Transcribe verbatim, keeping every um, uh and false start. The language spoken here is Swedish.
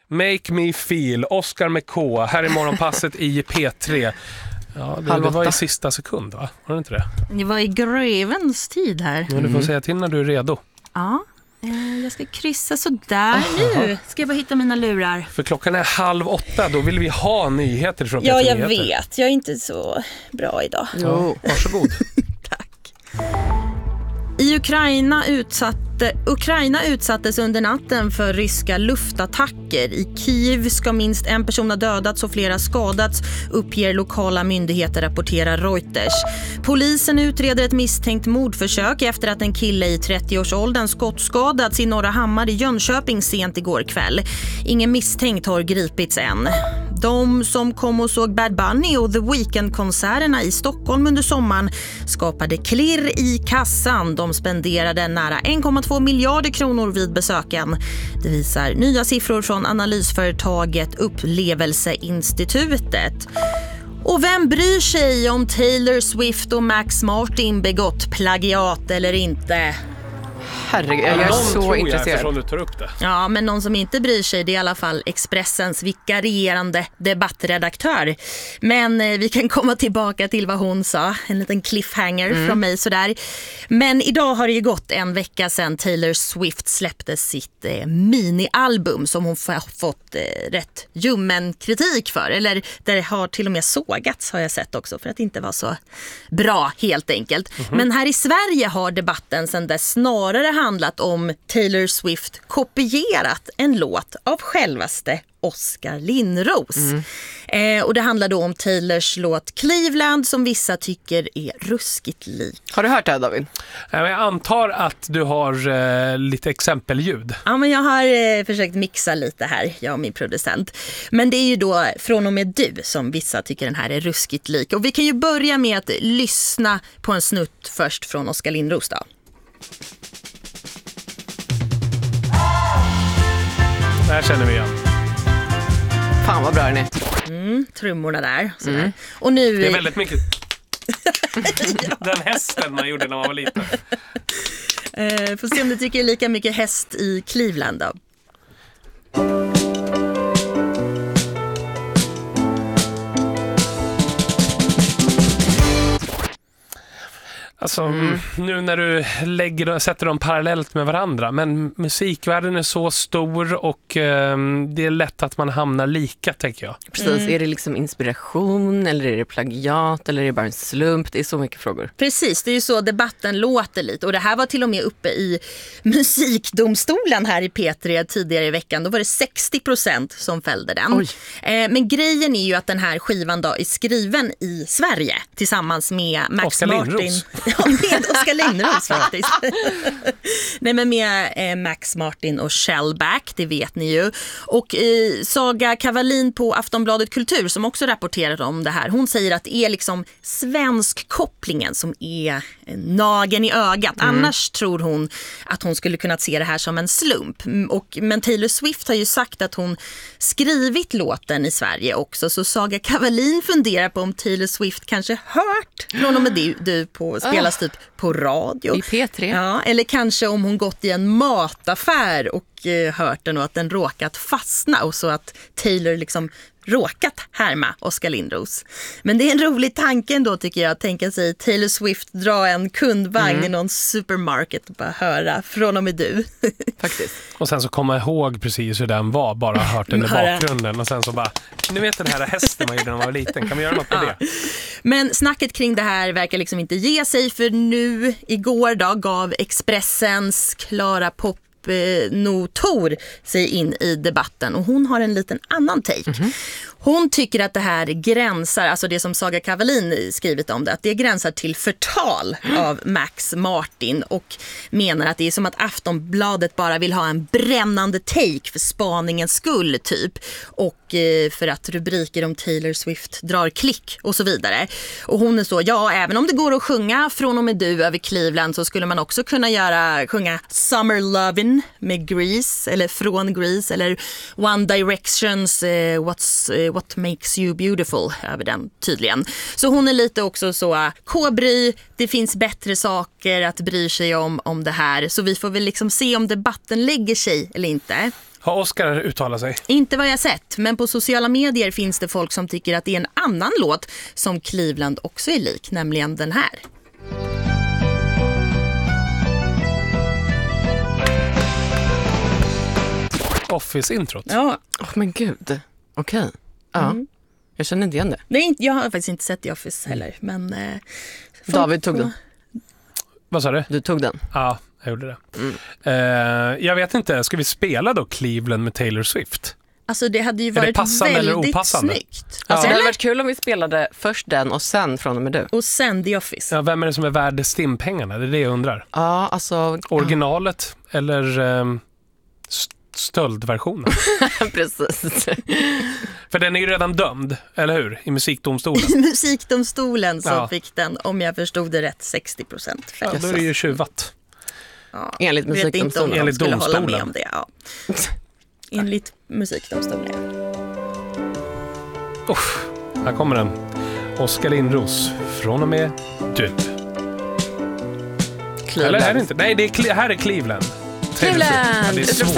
Make Me Feel, Oscar med K, här i morgonpasset i P tre. Ja, det, det var i sista sekund, va? Var det inte det? Det var i grevens tid här. Ja, du får säga till när du är redo. Ja, jag ska kryssa så där nu. Ska jag bara hitta mina lurar. För klockan är halv åtta, då vill vi ha nyheter från P tre Ja, jag Nyheter. vet. Jag är inte så bra idag. Ja, varsågod. Tack. I Ukraina utsatte, Ukraina utsattes under natten för ryska luftattacker. I Kiev ska minst en person ha dödats och flera skadats, uppger lokala myndigheter, rapporterar Reuters. Polisen utreder ett misstänkt mordförsök efter att en kille i trettioårsåldern skottskadats i Norra Hammar i Jönköping sent igår kväll. Ingen misstänkt har gripits än. De som kom och såg Bad Bunny och The Weeknd-konserterna i Stockholm under sommaren skapade klirr i kassan. De spenderade nära en komma två miljarder kronor vid besöken. Det visar nya siffror från analysföretaget Upplevelseinstitutet. Och vem bryr sig om Taylor Swift och Max Martin begått plagiat eller inte? Herregud, jag är någon så tror jag, intresserad. eftersom du tar upp det. Ja, men någon som inte bryr sig, det är i alla fall Expressens vikarierande debattredaktör. Men eh, vi kan komma tillbaka till vad hon sa. En liten cliffhanger mm. från mig sådär. Men idag har det ju gått en vecka sedan Taylor Swift släppte sitt eh, minialbum som hon f- fått eh, rätt ljummen kritik för. Eller det har till och med sågats, har jag sett också, för att det inte var så bra helt enkelt. Mm-hmm. Men här i Sverige har debatten sedan dess snarare handlat om Taylor Swift kopierat en låt av självaste Oskar Lindros. Mm. Eh, och det handlar då om Taylors låt Cleveland som vissa tycker är ruskigt lik. Har du hört det här, David? Jag antar att du har eh, lite exempelljud. Ja, men jag har eh, försökt mixa lite här, jag och min producent. Men det är ju då från och med du som vissa tycker den här är ruskigt lik. Och vi kan ju börja med att lyssna på en snutt först från Oskar Lindros då. Det här känner vi igen. Fan vad bra den är. Mm, trummorna där. Mm. Och nu... Det är väldigt mycket... Den hästen man gjorde när man var liten. Eh, får se om du tycker lika mycket häst i Cleveland då. Alltså, mm. nu när du lägger och sätter dem parallellt med varandra. Men musikvärlden är så stor och eh, det är lätt att man hamnar lika, tänker jag. Precis, Mm. är det liksom inspiration eller är det plagiat eller är det bara en slump? Det är så mycket frågor. Precis, det är ju så debatten låter lite. Och det här var till och med uppe i musikdomstolen här i P tre tidigare i veckan. Då var det sextio procent som fällde den. Oj. Eh, men grejen är ju att den här skivan då är skriven i Sverige tillsammans med Max Oskar Martin. Lindros. Ja, med Oskar Lindros faktiskt. Nej, men med eh, Max Martin och Shellback, det vet ni ju. Och eh, Saga Kavalin på Aftonbladet Kultur som också rapporterar om det här. Hon säger att det är liksom svensk kopplingen som är nagen i ögat. Mm. Annars tror hon att hon skulle kunna se det här som en slump. Och, men Taylor Swift har ju sagt att hon skrivit låten i Sverige också. Så Saga Kavalin funderar på om Taylor Swift kanske hört någon och med du, du på spelas typ på radio. I P tre. Ja, eller kanske om hon gått i en mataffär och eh, hört den och att den råkat fastna och så att Taylor liksom råkat härma Oskar Lindros. Men det är en rolig tanke ändå tycker jag att tänka sig Taylor Swift dra en kundvagn mm. i någon supermarket och bara höra från och med du. Faktiskt. Och sen så komma ihåg precis hur den var, bara hört den i bakgrunden och sen så bara, nu vet den här hästen man gjorde när man var liten, kan vi göra något på det? Ja. Men snacket kring det här verkar liksom inte ge sig för nu igår då gav Expressens Klara Pop Notor sig in i debatten och hon har en liten annan take. Mm-hmm. Hon tycker att det här gränsar, alltså det som Saga Kavalin skrivit om det, att det gränsar till förtal mm. av Max Martin och menar att det är som att Aftonbladet bara vill ha en brännande take för spaningens skull typ och eh, för att rubriker om Taylor Swift drar klick och så vidare. Och hon är så, ja även om det går att sjunga från och med du över Cleveland så skulle man också kunna göra, sjunga Summer Lovin' med Grease eller från Grease eller One Directions eh, What's eh, What Makes You Beautiful över den tydligen. Så hon är lite också så K-bry, det finns bättre saker att bry sig om om det här. Så vi får väl liksom se om debatten lägger sig eller inte. Har Oscar uttalat sig? Inte vad jag sett, men på sociala medier finns det folk som tycker att det är en annan låt som Cleveland också är lik, nämligen den här. Office-introt. Ja, Åh men gud, okej. Ja, Mm. jag känner inte igen det. det är inte, jag har faktiskt inte sett The Office heller, men... Eh, folk David tog på- den. Vad sa du? Du tog den. Ja, jag gjorde det. Mm. Eh, jag vet inte, ska vi spela då Cleveland med Taylor Swift? Alltså det hade ju det varit passande eller väldigt opassande? snyggt. Alltså, Ja. det hade Eller? varit kul om vi spelade först den och sen från och med du. Och sen The Office. Ja, vem är det som är värd stimpengarna? Det är det jag undrar. Ja, alltså... Originalet eller ehm, st- stöldversionen? Ja, precis. För den är ju redan dömd, eller hur? I musikdomstolen. I musikdomstolen så Ja. fick den, om jag förstod det rätt, sextio procent Ja, då är det ju tjuvat. Ja. Enligt Jag vet inte om musikdomstolen. de Enligt skulle hålla domstolen. med om det. Ja. Enligt musikdomstolen. Uff, här kommer den. Oskar Lindros, från och med du. Eller är det inte? Nej, det är, Cle- här är Cleveland. Taylor Swift. Ja, Cleveland! det är Ett svårt.